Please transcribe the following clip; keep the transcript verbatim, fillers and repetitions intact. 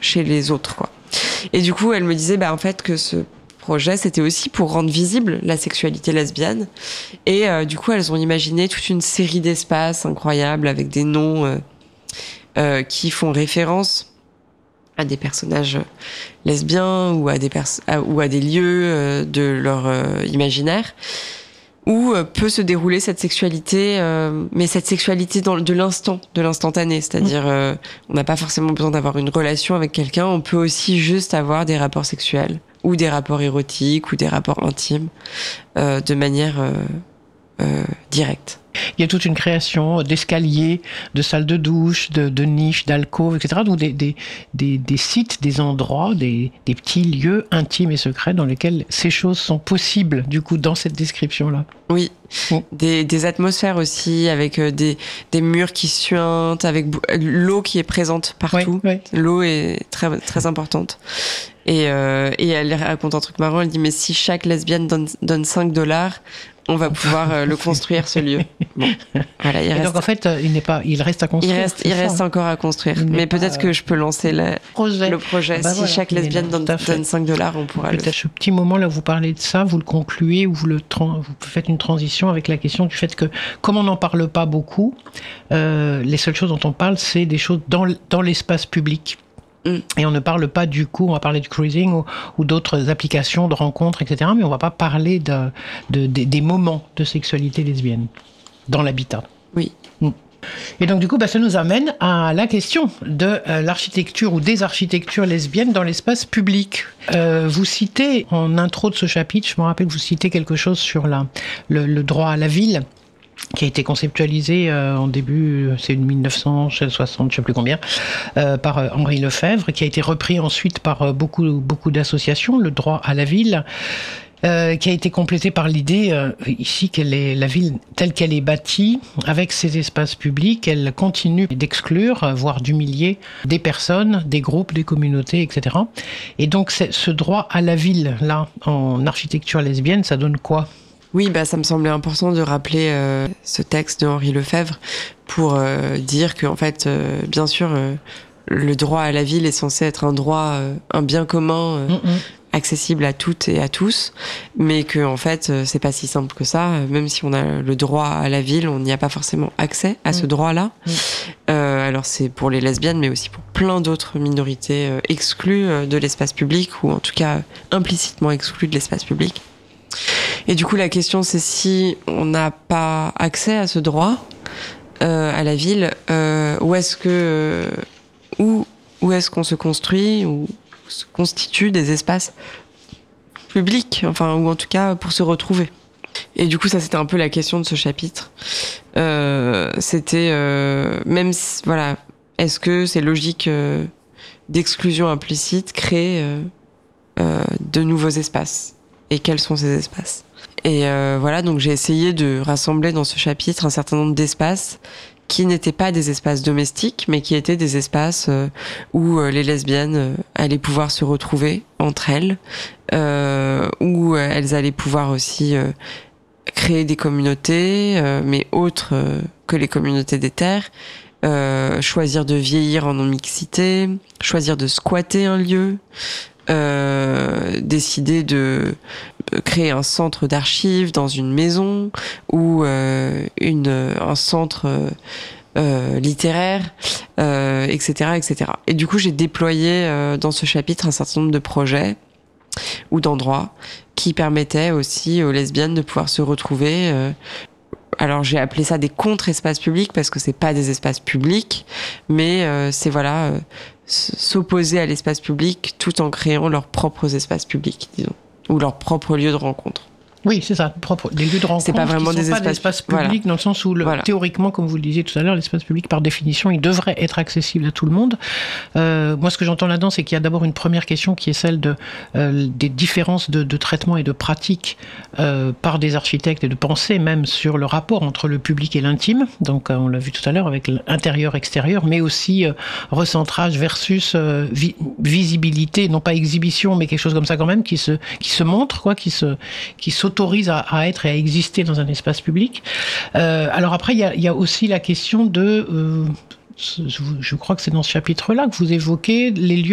chez les autres, quoi. Et du coup, elle me disait, bah, en fait, que ce projet, c'était aussi pour rendre visible la sexualité lesbienne. Et euh, du coup, elles ont imaginé toute une série d'espaces incroyables avec des noms euh, euh, qui font référence à des personnages lesbiens ou à des, pers- à, ou à des lieux euh, de leur euh, imaginaire, où euh, peut se dérouler cette sexualité, euh, mais cette sexualité dans, de l'instant, de l'instantané. C'est-à-dire, euh, on n'a pas forcément besoin d'avoir une relation avec quelqu'un, on peut aussi juste avoir des rapports sexuels, ou des rapports érotiques, ou des rapports intimes, euh, de manière euh, euh, directe. Il y a toute une création d'escaliers, de salles de douche, de, de niches, d'alcôves, et cetera. Donc des, des, des, des sites, des endroits, des, des petits lieux intimes et secrets dans lesquels ces choses sont possibles, du coup, dans cette description-là. Oui, mmh. des, des atmosphères aussi, avec des, des murs qui suintent, avec l'eau qui est présente partout. Oui, oui. L'eau est très, très importante. Et, euh, et elle raconte un truc marrant, elle dit, mais si chaque lesbienne donne, donne cinq dollars, on va pouvoir euh, le construire, ce lieu. Bon, voilà, il et reste... donc en fait, il n'est pas, il reste à construire. Il reste, il reste encore à construire. Mais peut-être pas, que je peux lancer la, projet. le projet. Ah bah si voilà, chaque lesbienne donne, donne cinq dollars, on pourra peut-être le. Ce petit moment là où vous parlez de ça, vous le concluez ou vous le tra- vous faites une transition avec la question du fait que, comme on n'en parle pas beaucoup, euh, les seules choses dont on parle, c'est des choses dans dans l'espace public. Mm. Et on ne parle pas du coup, on va parler du cruising ou, ou d'autres applications de rencontres, et cetera. Mais on ne va pas parler de, de, de, des moments de sexualité lesbienne dans l'habitat. Oui. Mm. Et donc du coup, bah, ça nous amène à la question de euh, l'architecture ou des architectures lesbiennes dans l'espace public. Euh, vous citez, en intro de ce chapitre, je me rappelle que vous citez quelque chose sur la, le, le droit à la ville, qui a été conceptualisé euh, en début, c'est mille neuf cent soixante, je ne sais plus combien, euh, par euh, Henri Lefebvre, qui a été repris ensuite par euh, beaucoup, beaucoup d'associations, le droit à la ville, euh, qui a été complété par l'idée euh, ici que la ville telle qu'elle est bâtie, avec ses espaces publics, elle continue d'exclure, voire d'humilier des personnes, des groupes, des communautés, et cetera. Et donc ce droit à la ville, là, en architecture lesbienne, ça donne quoi ? Oui, bah, ça me semblait important de rappeler euh, ce texte de Henri Lefebvre pour euh, dire que, en fait, euh, bien sûr, euh, le droit à la ville est censé être un droit, euh, un bien commun, euh, mm-hmm. accessible à toutes et à tous, mais que, en fait, euh, c'est pas si simple que ça. Même si on a le droit à la ville, on n'y a pas forcément accès à mm. ce droit-là. Mm. Euh, alors c'est pour les lesbiennes, mais aussi pour plein d'autres minorités euh, exclues euh, de l'espace public, ou en tout cas implicitement exclues de l'espace public. Et du coup, la question, c'est si on n'a pas accès à ce droit euh, à la ville, euh, où est-ce que, euh, où, où est-ce qu'on se construit, ou se constitue des espaces publics, enfin, ou en tout cas pour se retrouver. Et du coup, ça, c'était un peu la question de ce chapitre. Euh, c'était euh, même, si, voilà, est-ce que c'est logique euh, d'exclusion implicite créer euh, euh, de nouveaux espaces? Et quels sont ces espaces? Et euh, voilà, donc j'ai essayé de rassembler dans ce chapitre un certain nombre d'espaces qui n'étaient pas des espaces domestiques, mais qui étaient des espaces euh, où euh, les lesbiennes euh, allaient pouvoir se retrouver entre elles, euh, où euh, elles allaient pouvoir aussi euh, créer des communautés, euh, mais autres euh, que les communautés des terres, euh, choisir de vieillir en non-mixité, choisir de squatter un lieu, Euh, décider de créer un centre d'archives dans une maison ou euh, une, un centre euh, littéraire, euh, et cetera, et cetera. Et du coup, j'ai déployé euh, dans ce chapitre un certain nombre de projets ou d'endroits qui permettaient aussi aux lesbiennes de pouvoir se retrouver. Euh, alors j'ai appelé ça des contre-espaces publics parce que c'est pas des espaces publics, mais euh, c'est voilà euh, s'opposer à l'espace public tout en créant leurs propres espaces publics, disons, ou leurs propres lieux de rencontre. Oui, c'est ça, propre, des lieux de rencontre. C'est pas vraiment qui sont des pas espaces, espaces publics, voilà. Dans le sens où, le, voilà. théoriquement, comme vous le disiez tout à l'heure, l'espace public, par définition, il devrait être accessible à tout le monde. Euh, moi, ce que j'entends là-dedans, c'est qu'il y a d'abord une première question qui est celle de, euh, des différences de, de traitement et de pratique euh, par des architectes et de pensée même sur le rapport entre le public et l'intime. Donc, euh, on l'a vu tout à l'heure avec l'intérieur-extérieur, mais aussi euh, recentrage versus euh, vi- visibilité, non pas exhibition, mais quelque chose comme ça quand même, qui se, qui se montre, quoi, qui se, qui s'autorise à, à être et à exister dans un espace public. Euh, alors après, il y a, y a aussi la question de... Euh, je, je crois que c'est dans ce chapitre-là que vous évoquez les lieux